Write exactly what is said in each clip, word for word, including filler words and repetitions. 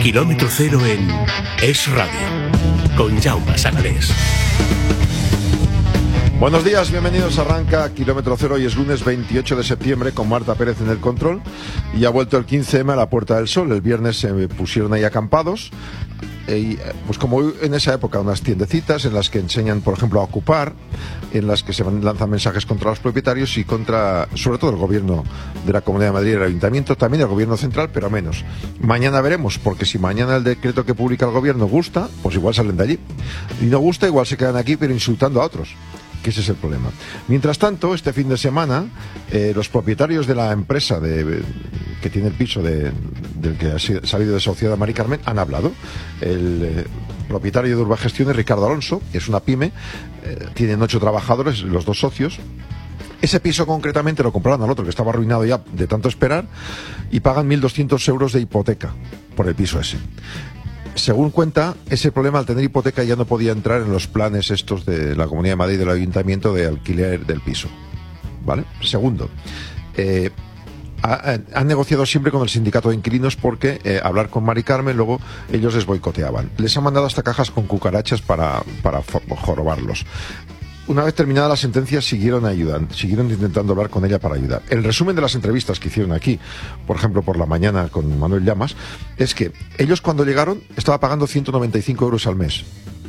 Kilómetro cero en Es Radio, con Jaume Sagalés. Buenos días, bienvenidos. Arranca Kilómetro Cero. Hoy es lunes veintiocho de septiembre con Marta Pérez en el control. Y ha vuelto el quince eme a la Puerta del Sol. El viernes se pusieron ahí acampados. Y, pues como en esa época, unas tiendecitas en las que enseñan, por ejemplo, a ocupar, en las que se lanzan mensajes contra los propietarios y contra, sobre todo, el gobierno de la Comunidad de Madrid y el Ayuntamiento, también el gobierno central, pero menos. Mañana veremos, porque si mañana el decreto que publica el gobierno gusta, pues igual salen de allí. Y no gusta, igual se quedan aquí, pero insultando a otros. Que ese es el problema. Mientras tanto, este fin de semana, eh, los propietarios de la empresa de, que tiene el piso de, del que ha salido desahuciada Mari Carmen han hablado. El eh, propietario de Urbagestiones, Ricardo Alonso, que es una pyme, eh, tienen ocho trabajadores, los dos socios. Ese piso concretamente lo compraron al otro, que estaba arruinado ya de tanto esperar, y pagan mil doscientos euros de hipoteca por el piso ese. Según cuenta, ese problema al tener hipoteca ya no podía entrar en los planes estos de la Comunidad de Madrid y del Ayuntamiento de alquiler del piso. ¿Vale? Segundo, eh, ha, han negociado siempre con el sindicato de inquilinos porque eh, hablar con Mari Carmen, luego ellos les boicoteaban. Les han mandado hasta cajas con cucarachas para, para jorobarlos. Una vez terminada la sentencia, siguieron ayudando, siguieron intentando hablar con ella para ayudar. El resumen de las entrevistas que hicieron aquí, por ejemplo, por la mañana con Manuel Llamas, es que ellos cuando llegaron estaba pagando ciento noventa y cinco euros al mes.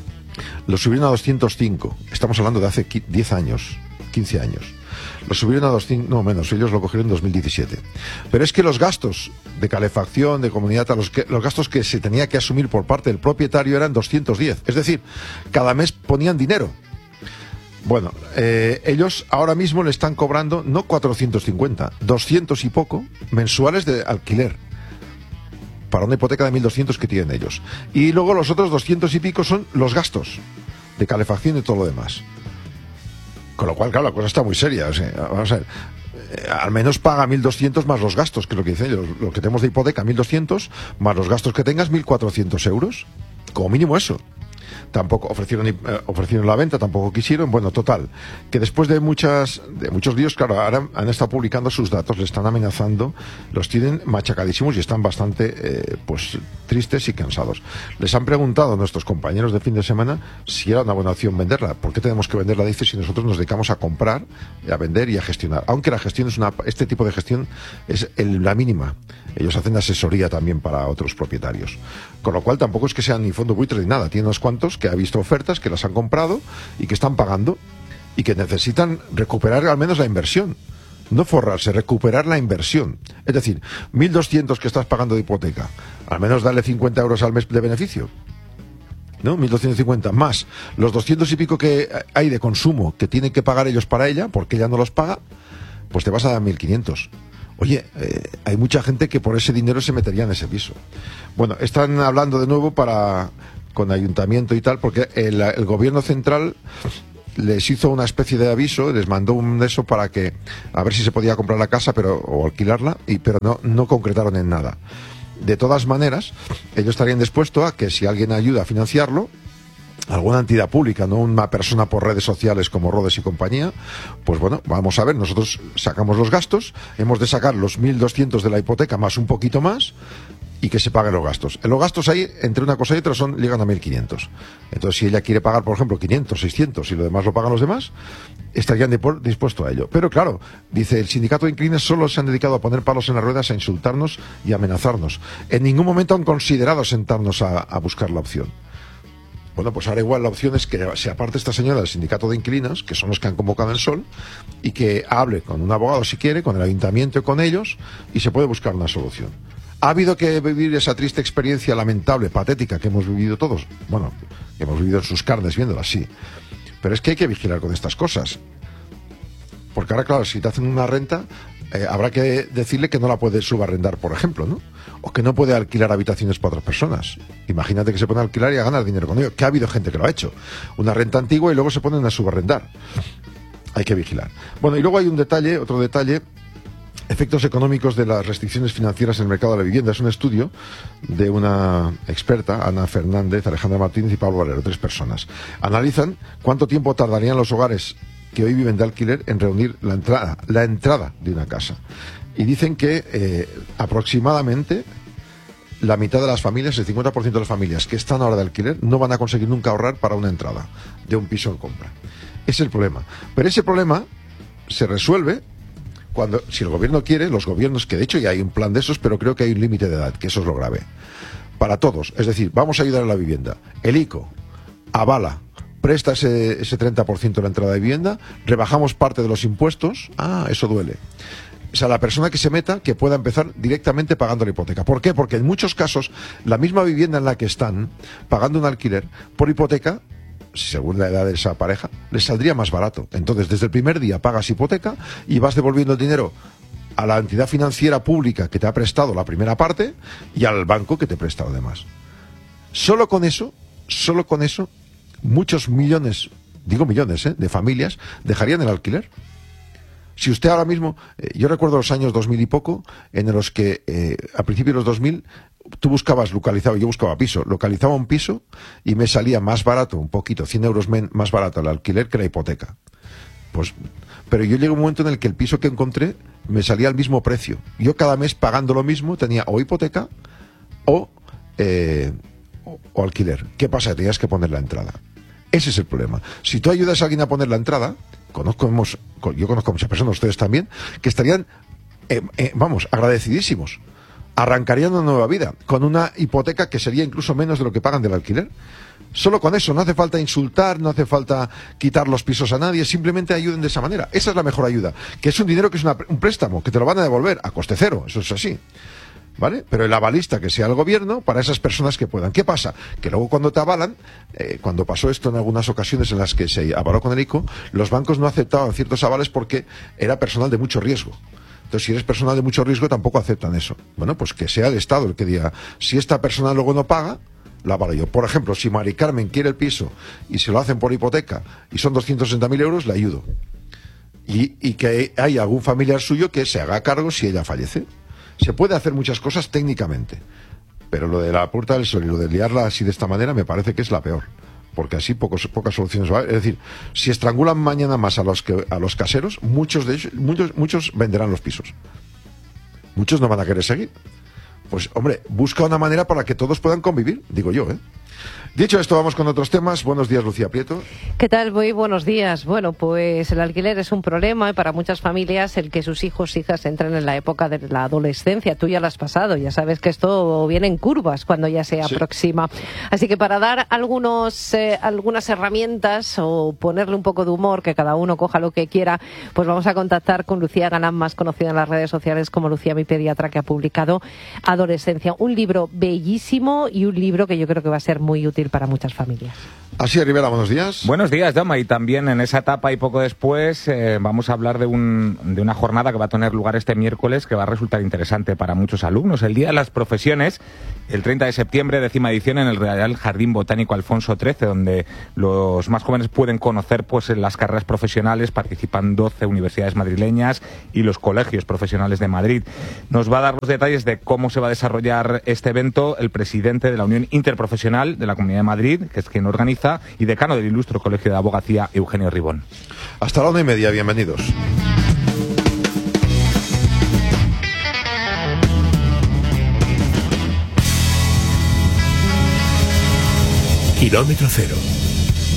Lo subieron a doscientos cinco. Estamos hablando de hace diez años, quince años. Lo subieron a doscientos, no menos, ellos lo cogieron en dos mil diecisiete. Pero es que los gastos de calefacción, de comunidad, los, que, los gastos que se tenía que asumir por parte del propietario eran doscientos diez. Es decir, cada mes ponían dinero. Bueno, eh, ellos ahora mismo le están cobrando no cuatrocientos cincuenta, doscientos y poco mensuales de alquiler para una hipoteca de mil doscientos que tienen ellos. Y luego los otros doscientos y pico son los gastos de calefacción y todo lo demás. Con lo cual, claro, la cosa está muy seria. O sea, vamos a ver, eh, al menos paga mil doscientos más los gastos, que es lo que dicen ellos. Lo que tenemos de hipoteca, mil doscientos, más los gastos que tengas, mil cuatrocientos euros. Como mínimo eso. Tampoco ofrecieron, eh, ofrecieron la venta, tampoco quisieron. Bueno, total, que después de muchas de muchos días, claro, ahora han estado publicando sus datos, le están amenazando, los tienen machacadísimos y están bastante eh, pues tristes y cansados. Les han preguntado a nuestros compañeros de fin de semana si era una buena opción venderla. ¿Por qué tenemos que venderla? Dice, si nosotros nos dedicamos a comprar, a vender y a gestionar. Aunque la gestión es una, este tipo de gestión es el, la mínima. Ellos hacen asesoría también para otros propietarios. Con lo cual tampoco es que sean ni fondo buitre ni nada. Tienen unos cuantos que ha visto ofertas, que las han comprado y que están pagando y que necesitan recuperar al menos la inversión. No forrarse, recuperar la inversión. Es decir, mil doscientos que estás pagando de hipoteca, al menos darle cincuenta euros al mes de beneficio. ¿No? mil doscientos cincuenta más los doscientos y pico que hay de consumo que tienen que pagar ellos para ella, porque ella no los paga, pues te vas a dar mil quinientos. Oye, eh, hay mucha gente que por ese dinero se metería en ese piso. Bueno, están hablando de nuevo para con ayuntamiento y tal, porque el, el gobierno central les hizo una especie de aviso, les mandó un eso para que a ver si se podía comprar la casa pero o alquilarla, y pero no, no concretaron en nada. De todas maneras, ellos estarían dispuestos a que si alguien ayuda a financiarlo, alguna entidad pública, no una persona por redes sociales como Rodes y compañía, pues bueno, vamos a ver, nosotros sacamos los gastos, hemos de sacar los mil doscientos de la hipoteca más un poquito más y que se paguen los gastos. Los gastos ahí, entre una cosa y otra, son llegan a mil quinientos. Entonces, si ella quiere pagar, por ejemplo, quinientos, seiscientos y lo demás lo pagan los demás, estarían dispuestos a ello. Pero claro, dice, el sindicato de inquilinos solo se han dedicado a poner palos en las ruedas, a insultarnos y a amenazarnos. En ningún momento han considerado sentarnos a, a buscar la opción. Bueno, pues ahora igual la opción es que se aparte esta señora del sindicato de inquilinos, que son los que han convocado el Sol, y que hable con un abogado si quiere, con el ayuntamiento y con ellos, y se puede buscar una solución. ¿Ha habido que vivir esa triste experiencia lamentable, patética, que hemos vivido todos? Bueno, que hemos vivido en sus carnes viéndola, sí. Pero es que hay que vigilar con estas cosas. Porque ahora, claro, si te hacen una renta, eh, habrá que decirle que no la puede subarrendar, por ejemplo, ¿no? O que no puede alquilar habitaciones para otras personas. Imagínate que se pone a alquilar y a ganar dinero con ello, que ha habido gente que lo ha hecho. Una renta antigua y luego se ponen a subarrendar. Hay que vigilar. Bueno, y luego hay un detalle, otro detalle, efectos económicos de las restricciones financieras en el mercado de la vivienda. Es un estudio de una experta, Ana Fernández, Alejandra Martínez y Pablo Valero, tres personas. Analizan cuánto tiempo tardarían los hogares que hoy viven de alquiler en reunir la entrada, la entrada de una casa. Y dicen que eh, aproximadamente la mitad de las familias, el cincuenta por ciento de las familias que están ahora de alquiler, no van a conseguir nunca ahorrar para una entrada de un piso en compra. Ese es el problema. Pero ese problema se resuelve cuando, si el gobierno quiere, los gobiernos, que de hecho ya hay un plan de esos, pero creo que hay un límite de edad, que eso es lo grave. Para todos, es decir, vamos a ayudar a la vivienda. El ICO avala, presta ese, ese treinta por ciento de la entrada de vivienda, rebajamos parte de los impuestos, ah, eso duele. O sea, la persona que se meta, que pueda empezar directamente pagando la hipoteca. ¿Por qué? Porque en muchos casos, la misma vivienda en la que están, pagando un alquiler, por hipoteca, según la edad de esa pareja, les saldría más barato. Entonces, desde el primer día pagas hipoteca y vas devolviendo el dinero a la entidad financiera pública que te ha prestado la primera parte y al banco que te presta lo demás. Solo con eso, solo con eso, muchos millones, digo millones, ¿eh?, de familias dejarían el alquiler. Si usted ahora mismo, eh, yo recuerdo los años dos mil y poco, en los que eh, a principios de los dos mil tú buscabas localizado, yo buscaba piso, localizaba un piso y me salía más barato, un poquito, cien euros men, más barato el alquiler que la hipoteca. Pues, pero yo llegué a un momento en el que el piso que encontré me salía al mismo precio. Yo cada mes pagando lo mismo tenía o hipoteca o, eh, o, o alquiler. ¿Qué pasa? Tenías que poner la entrada. Ese es el problema. Si tú ayudas a alguien a poner la entrada, conozco, hemos, yo conozco a muchas personas, ustedes también, que estarían, eh, eh, vamos, agradecidísimos. Arrancarían una nueva vida, con una hipoteca que sería incluso menos de lo que pagan del alquiler. Solo con eso, no hace falta insultar, no hace falta quitar los pisos a nadie, simplemente ayuden de esa manera. Esa es la mejor ayuda, que es un dinero que es una, un préstamo, que te lo van a devolver a coste cero, eso es así. ¿Vale? Pero el avalista que sea el gobierno para esas personas que puedan. ¿Qué pasa? Que luego cuando te avalan, eh, cuando pasó esto en algunas ocasiones en las que se avaló con el ICO, los bancos no aceptaban ciertos avales porque era personal de mucho riesgo. Entonces, si eres personal de mucho riesgo, tampoco aceptan eso. Bueno, pues que sea el Estado el que diga, si esta persona luego no paga, la avalo yo. Por ejemplo, si Mari Carmen quiere el piso y se lo hacen por hipoteca y son doscientos sesenta mil euros, le ayudo. Y, y que haya algún familiar suyo que se haga cargo si ella fallece. Se puede hacer muchas cosas técnicamente, pero lo de la Puerta del Sol y lo de liarla así de esta manera me parece que es la peor, porque así pocos, pocas soluciones va a haber. Es decir, si estrangulan mañana más a los que a los caseros, muchos de ellos, muchos, muchos venderán los pisos. Muchos no van a querer seguir. Pues, hombre, busca una manera para que todos puedan convivir, digo yo, ¿eh? Dicho esto, vamos con otros temas. Buenos días, Lucía Prieto. ¿Qué tal? Muy buenos días. Bueno, pues el alquiler es un problema y para muchas familias el que sus hijos e hijas entren en la época de la adolescencia. Tú ya lo has pasado, ya sabes que esto viene en curvas cuando ya se aproxima. Sí. Así que para dar algunos eh, algunas herramientas o ponerle un poco de humor, que cada uno coja lo que quiera, pues vamos a contactar con Lucía Galán, más conocida en las redes sociales como Lucía mi pediatra, que ha publicado Adolescencia, un libro bellísimo y un libro que yo creo que va a ser muy útil para muchas familias. Así es, Rivera, buenos días. Buenos días, Dama, y también en esa etapa y poco después eh, vamos a hablar de, un, de una jornada que va a tener lugar este miércoles que va a resultar interesante para muchos alumnos. El Día de las Profesiones, el treinta de septiembre, décima edición en el Real Jardín Botánico Alfonso trece, donde los más jóvenes pueden conocer pues las carreras profesionales. Participan doce universidades madrileñas y los colegios profesionales de Madrid. Nos va a dar los detalles de cómo se va a desarrollar este evento el presidente de la Unión Interprofesional de la Comunidad de Madrid, que es quien organiza, y decano del Ilustre Colegio de Abogacía, Eugenio Ribón. Hasta la una y media, bienvenidos. Kilómetro cero.